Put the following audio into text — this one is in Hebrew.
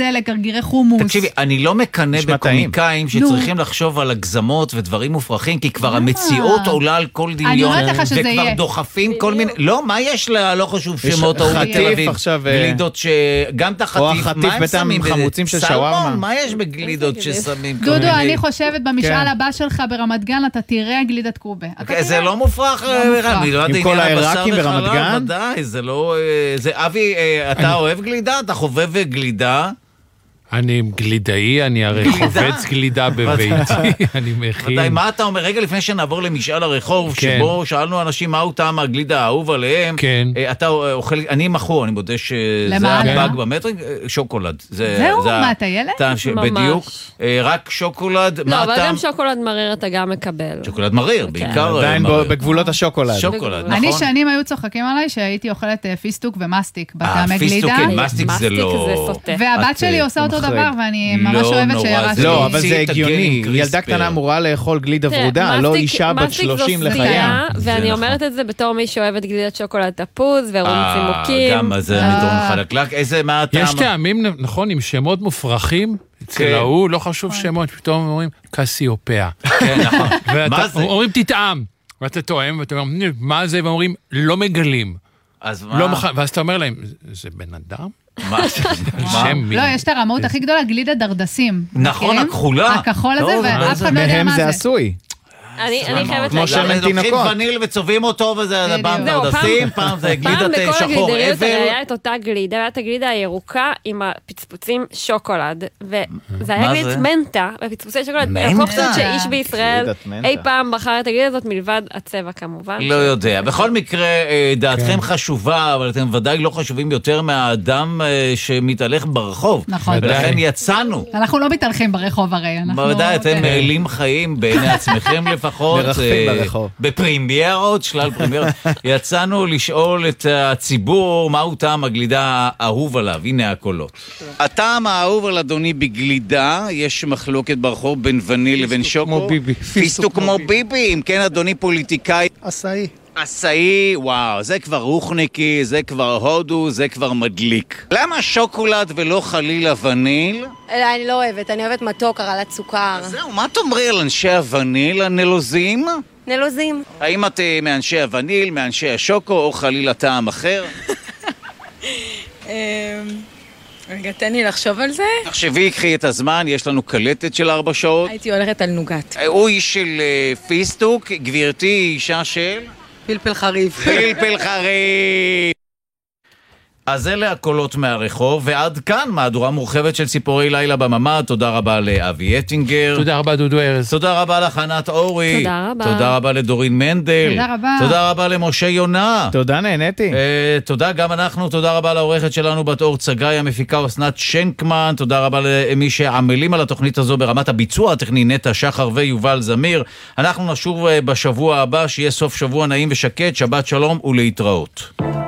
בצלק, גרגירי חומוס. תקשיבי, אני לא מקנה בקומיקאים שצריכים לחשוב על הגזמות ודברים מופרכים, כי כבר המציאות עולה על כל דמיון, וכבר דוחפים כל מיני, לא, מה יש לה, לא חשוב שמות אהוב בתל אביב, גלידות שגם את החטיף, מה הם שמים? חמוצים של שווארמה. מה יש בגלידות ששמים? דודו, אני חושבת במשאל הבא שלך ברמת גן, אתה תראה גלידת קובה. זה לא מופרך, עם כל העיראקים ברמת גן? ודאי, זה לא... אבי, אתה אוהב גלידה? אתה חובב גלידה? אני גלידאי, אני הרי חובץ גלידה בביתי, אני מכין. ודאי, מה אתה אומר? רגע לפני שנעבור למשאל הרחוב, שבו שאלנו אנשים מהו טעם הגלידה האהוב עליהם, אתה אוכל, אני מחור, אני מודה שזה הבאג במטריק, שוקולד. זהו, מה, אתה ילד? בדיוק, רק שוקולד. לא, אבל גם שוקולד מריר אתה גם מקבל. שוקולד מריר, בעיקר. עדיין בגבולות השוקולד. שוקולד, נכון. אני שנים היו צוחקים עליי שהייתי אוכלת פיסטוק ומסטיק בטעמי גלידה. מסטיק זה לא... והבת שלי עושה אותו דבר, ואני ממש אוהבת שירשתי. לא, אבל זה הגיוני. ילדה קטנה אמורה לאכול גלידה ורודה, לא אישה בת 30 לחייה. ואני אומרת את זה בתור מי שאוהבת גלידת שוקולד תפוז, ורואים צימוקים. גם זה מדרון חלקלק. איזה, מה הטעם? יש טעמים, נכון, עם שמות מופרכים, אצל ההוא, לא חשוב שמות, פתאום אומרים, קסיופיה. כן, נכון. מה זה? אומרים תטעם, ואתה טועם, ואתה אומר, מה זה? ואומרים, לא מגלים. אז מה? ואז אתה אומר להם, זה בן אדם? לא, יש את הרמאות הכי גדולה, גלידה דרדסים. נכון, הכחולה. הכחול הזה, ואף אחד לא יודע מה זה. מהם זה עשוי. אני חייבת כמו שמן תינוקות. לוקחים וניל וצובעים אותו, וזה פעם דרדסים, פעם זה גלידת שחור פעם בכל הגלידריות אבל. היה את אותה גלידה, היה את הגלידה הירוקה עם הפצפוצים שוקולד, וזה היה גלידת מנטה, ופצפוצי שוקולד, אני לא חושבת שאיש בישראל אי פעם בחר את הגלידה הזאת מלבד הצבע כמובן. לא יודע. בכל מקרה, דעתכם חשובה, אבל אתם ודאי לא חשובים יותר מהאדם שמתהלך ברחוב. נכון. ולכן יצאנו. אנחנו לא מתהלכים ברחוב הרי. ודאי, אתם מעלים חיים בעיני עצמכם לפחות, בפרימיירות, שלל פרימיירות, יצאנו לשאול את הציבור מהו טעם הגלידה האהוב עליו. הנה הקולות. הטעם האהוב על אדוני בגלידה, יש מחלוקת ברחוב בין וניל לבין שוקו. פיסטוק כמו ביבי. אם כן, אדוני פוליטיקאי. עשאי, וואו, זה כבר רוחניקי, זה כבר הודו, זה כבר מדליק. למה שוקולד ולא חלילה וניל? אני לא אוהבת, אני אוהבת מתוק, הרעלת סוכר. זהו, מה תאמרי על אנשי הווניל הנלוזים? נלוזים. האם את מאנשי הווניל, מאנשי השוקו, או חלילה טעם אחר? רגע, תן לי לחשוב על זה. תחשבי, קחי את הזמן, יש לנו קלטת של 4 שעות. הייתי הולכת על נוגת. הוא איש של פיסטוק, גבירתי אישה של... פלפל חריף. פלפל חריף. אז אלה הקולות מהרחוב, ועד כאן מהדורה מורחבת של ציפורי לילה בממ"ד. תודה רבה לאבי אטינגר. תודה רבה דודו ארז. תודה רבה לחנת אורי. תודה רבה. תודה רבה לדורין מנדל. תודה רבה. תודה רבה למשה יונה. תודה, נהניתי. תודה גם אנחנו, תודה רבה לעורכת שלנו בת אור צגי, המפיקה אסנת שנקמן. תודה רבה למי שעמלים על התוכנית הזו ברמת הביצוע הטכני, נטע שחר ויובל זמיר. אנחנו נשוב בשבוע הבא, שיהיה סוף שבוע נעים ושקט, שבת שלום ולהתראות.